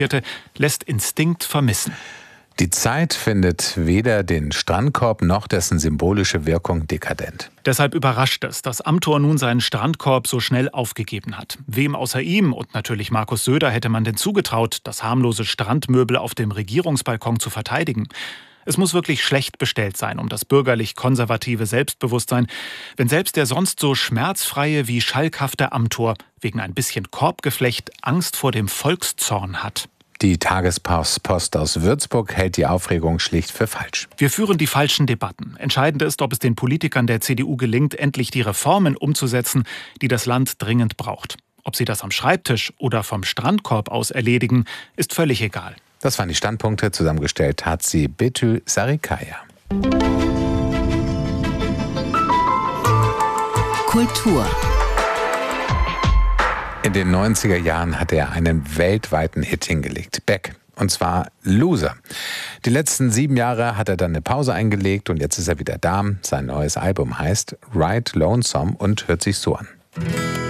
lässt Instinkt vermissen. Die Zeit findet weder den Strandkorb noch dessen symbolische Wirkung dekadent. Deshalb überrascht es, dass Amthor nun seinen Strandkorb so schnell aufgegeben hat. Wem außer ihm und natürlich Markus Söder hätte man denn zugetraut, das harmlose Strandmöbel auf dem Regierungsbalkon zu verteidigen? Es muss wirklich schlecht bestellt sein um das bürgerlich-konservative Selbstbewusstsein, wenn selbst der sonst so schmerzfreie wie schalkhafte Amthor wegen ein bisschen Korbgeflecht Angst vor dem Volkszorn hat. Die Tagespost aus Würzburg hält die Aufregung schlicht für falsch. Wir führen die falschen Debatten. Entscheidend ist, ob es den Politikern der CDU gelingt, endlich die Reformen umzusetzen, die das Land dringend braucht. Ob sie das am Schreibtisch oder vom Strandkorb aus erledigen, ist völlig egal. Das waren die Standpunkte, zusammengestellt hat sie Betül Sarikaya. Kultur. In den 90er Jahren hatte er einen weltweiten Hit hingelegt. Beck. Und zwar Loser. Die letzten 7 Jahre hat er dann eine Pause eingelegt und jetzt ist er wieder da. Sein neues Album heißt Ride Lonesome und hört sich so an.